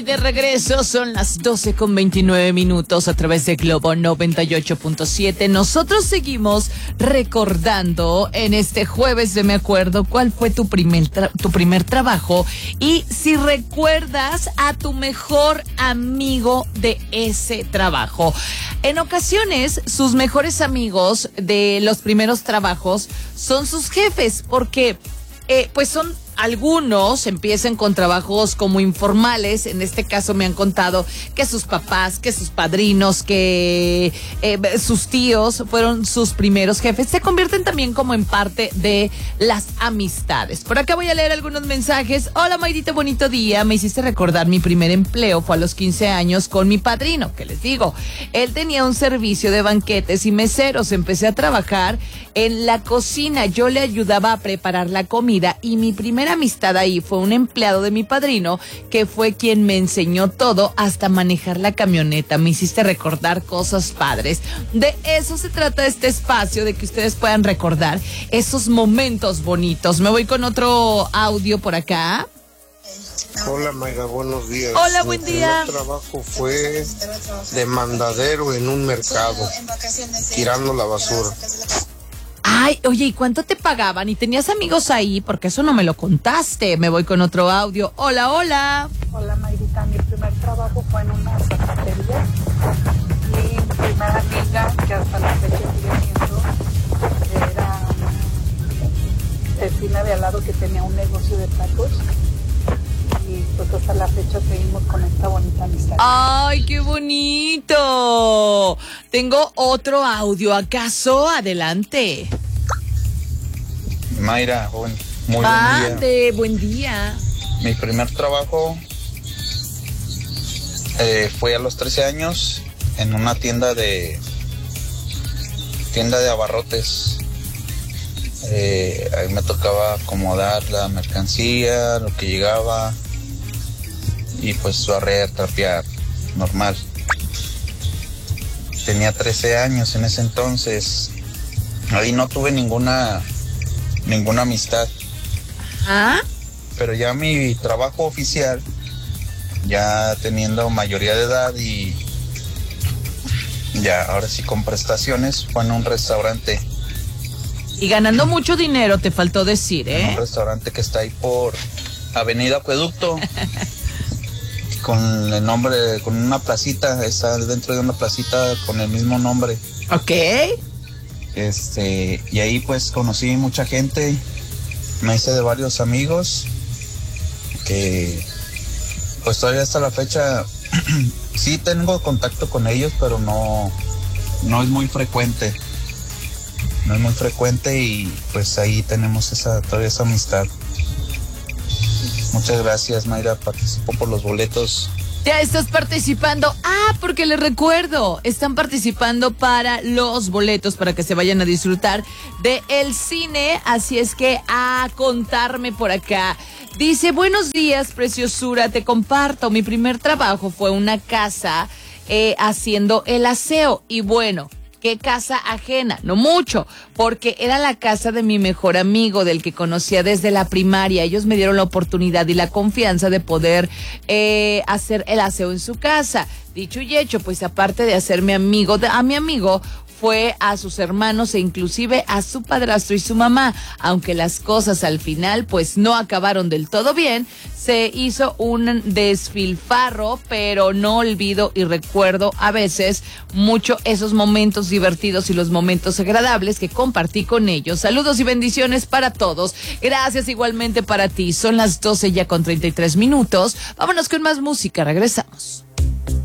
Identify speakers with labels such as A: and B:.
A: De regreso, son las 12:29 a través de Globo 98.7. Nosotros seguimos recordando en este jueves de Me Acuerdo cuál fue tu primer trabajo y si recuerdas a tu mejor amigo de ese trabajo. En ocasiones, sus mejores amigos de los primeros trabajos son sus jefes porque pues son... Algunos empiezan con trabajos como informales. En este caso me han contado que sus papás, que sus padrinos, que sus tíos fueron sus primeros jefes. Se convierten también como en parte de las amistades. Por acá voy a leer algunos mensajes. Hola Mayrita, bonito día. Me hiciste recordar mi primer empleo. Fue a los 15 años con mi padrino. ¿Qué les digo? Él tenía un servicio de banquetes y meseros. Empecé a trabajar en la cocina. Yo le ayudaba a preparar la comida y mi primera amistad ahí fue un empleado de mi padrino que fue quien me enseñó todo hasta manejar la camioneta. Me hiciste recordar cosas padres. De eso se trata este espacio, de que ustedes puedan recordar esos momentos bonitos. Me voy con otro audio por acá.
B: Hola Mayra, buenos días.
A: Hola, buen día.
B: Mi trabajo fue de mandadero en un mercado, tirando la basura.
A: Ay, oye, ¿y cuánto te pagaban? ¿Y tenías amigos ahí? Porque eso no me lo contaste. Me voy con otro audio. Hola, hola.
C: Hola, Mayrita. Mi primer trabajo fue en una zapatería. Mi primera amiga, que hasta la fecha sigue siendo, era una vecina de al lado que tenía un negocio de tacos. Y pues hasta la fecha seguimos con esta bonita amistad.
A: ¡Ay, qué bonito! Tengo otro audio. ¿Acaso? Adelante.
D: Mayra, muy buen día.
A: Buen día.
D: Mi primer trabajo fue a los 13 años en una tienda de abarrotes. Ahí me tocaba acomodar la mercancía, lo que llegaba y pues barrer, trapear, normal. Tenía 13 años en ese entonces. Ahí no tuve ninguna amistad.
A: ¿Ah?
D: Pero ya mi trabajo oficial, ya teniendo mayoría de edad y ya ahora sí con prestaciones, fue en un restaurante.
A: Y ganando mucho dinero, te faltó decir,
D: En un restaurante que está ahí por Avenida Acueducto. Con el nombre, con una placita, está dentro de una placita con el mismo nombre.
A: Ok.
D: Y ahí pues conocí mucha gente, me hice de varios amigos que pues todavía hasta la fecha sí tengo contacto con ellos, pero no es muy frecuente. No es muy frecuente y pues ahí tenemos todavía esa amistad. Muchas gracias, Mayra, participo por los boletos.
A: Ya estás participando. Porque les recuerdo, están participando para los boletos para que se vayan a disfrutar de el cine. Así es que a contarme por acá. Dice, buenos días, preciosura, te comparto. Mi primer trabajo fue una casa haciendo el aseo. Y bueno, ¿qué casa ajena? No mucho, porque era la casa de mi mejor amigo, del que conocía desde la primaria. Ellos me dieron la oportunidad y la confianza de poder hacer el aseo en su casa. Dicho y hecho, pues aparte de hacerme amigo a mi amigo, fue a sus hermanos e inclusive a su padrastro y su mamá. Aunque las cosas al final pues no acabaron del todo bien, se hizo un desfilfarro, pero no olvido y recuerdo a veces mucho esos momentos divertidos y los momentos agradables que compartí con ellos. Saludos y bendiciones para todos. Gracias igualmente para ti. Son las 12:33. Vámonos con más música. Regresamos.